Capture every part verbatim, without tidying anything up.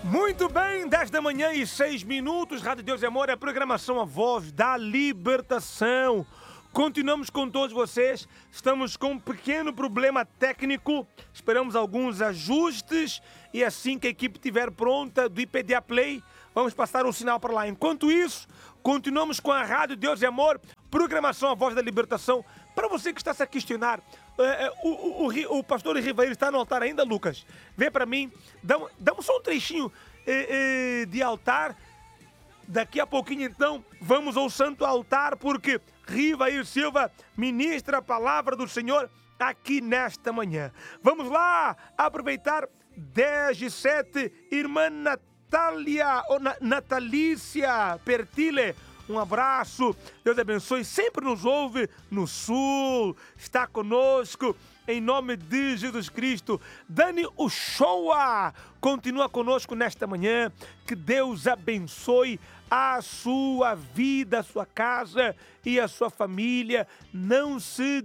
Muito bem, dez da manhã e seis minutos, Rádio Deus e Amor, é a programação A Voz da Libertação. Continuamos com todos vocês, estamos com um pequeno problema técnico, esperamos alguns ajustes e assim que a equipe estiver pronta do I P D A Play, vamos passar um sinal para lá. Enquanto isso, continuamos com a Rádio Deus e Amor, programação A Voz da Libertação. Para você que está se a questionar, é, é, o, o, o, o pastor Rivaíra está no altar ainda, Lucas? Vê para mim, dá, dá só um trechinho é, é, de altar. Daqui a pouquinho, então, vamos ao santo altar, porque Rivaíra Silva ministra a palavra do Senhor aqui nesta manhã. Vamos lá aproveitar dez e sete, irmã Natália, ou Na, Natalícia Pertile. Um abraço, Deus abençoe, sempre nos ouve no sul, está conosco, em nome de Jesus Cristo. Dani Uchoa continua conosco nesta manhã, que Deus abençoe a sua vida, a sua casa e a sua família. Não se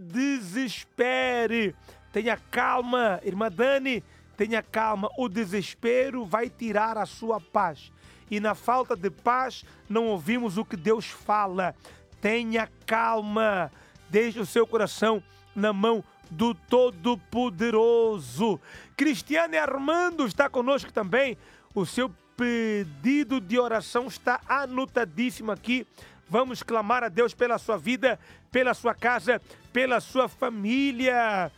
desespere, tenha calma, irmã Dani, tenha calma, o desespero vai tirar a sua paz. E na falta de paz, não ouvimos o que Deus fala. Tenha calma, deixe o seu coração na mão do Todo-Poderoso. Cristiane Armando está conosco também. O seu pedido de oração está anotadíssimo aqui. Vamos clamar a Deus pela sua vida, pela sua casa, pela sua família.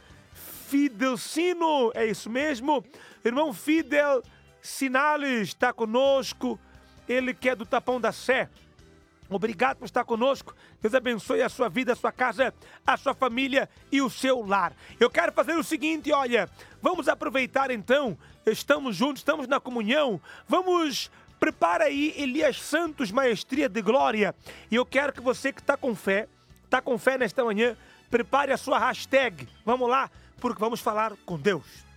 Fidelcino, é isso mesmo? Irmão Fidel Sinales está conosco, ele que é do Tapão da Sé. Obrigado por estar conosco. Deus abençoe a sua vida, a sua casa, a sua família e o seu lar. Eu quero fazer o seguinte, olha, vamos aproveitar então, estamos juntos, estamos na comunhão, vamos, prepara aí Elias Santos, Maestria de Glória. E eu quero que você que está com fé, está com fé nesta manhã, prepare a sua hashtag. Vamos lá, porque vamos falar com Deus.